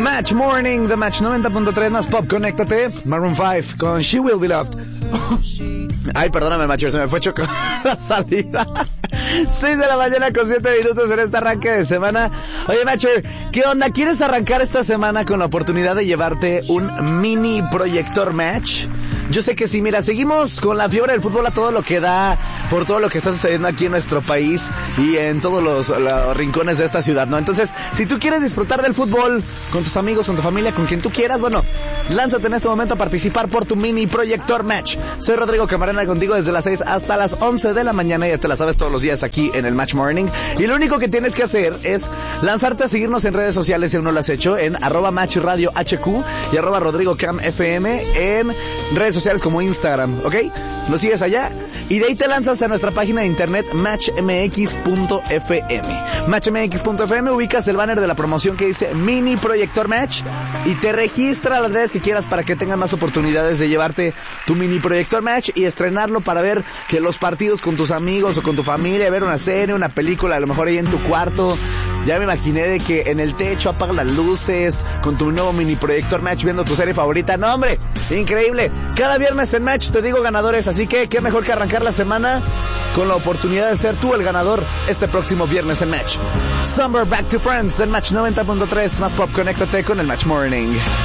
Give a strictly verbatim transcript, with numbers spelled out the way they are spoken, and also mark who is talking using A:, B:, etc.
A: Match Morning, The Match noventa punto tres más pop, conéctate. Maroon cinco con She Will Be Loved. Ay, perdóname, Macho, se me fue choco la salida. seis de la mañana con siete minutos en este arranque de semana. Oye, Macho, ¿qué onda? ¿Quieres arrancar esta semana con la oportunidad de llevarte un mini proyector Match? Yo sé que sí, mira, seguimos con la fiebre del fútbol a todo lo que da, por todo lo que está sucediendo aquí en nuestro país y en todos los, los rincones de esta ciudad, ¿no? Entonces, si tú quieres disfrutar del fútbol con tus amigos, con tu familia, con quien tú quieras, bueno, lánzate en este momento a participar por tu mini proyector Match. Soy Rodrigo Camarena contigo desde las seis hasta las once de la mañana, ya te la sabes todos los días aquí en el Match Morning. Y lo único que tienes que hacer es lanzarte a seguirnos en redes sociales si aún no lo has hecho, en arroba Match Radio H Q y arroba Rodrigo Cam F M en redes sociales como Instagram, ¿ok? Lo sigues allá y de ahí te lanzas a nuestra página de internet match m x punto f m. match m x punto f m, ubicas el banner de la promoción que dice Mini Proyector Match y te registra las veces que quieras para que tengas más oportunidades de llevarte tu Mini Proyector Match y estrenarlo para ver que los partidos con tus amigos o con tu familia, ver una serie, una película, a lo mejor ahí en tu cuarto. Ya me imaginé de que en el techo apagas las luces con tu nuevo Mini Proyector Match viendo tu serie favorita. No, hombre, increíble. Cada viernes en Match te digo ganadores, así que qué mejor que arrancar la semana con la oportunidad de ser tú el ganador este próximo viernes en Match. Summer Back to Friends en Match noventa punto tres más pop, conéctate con el Match Morning.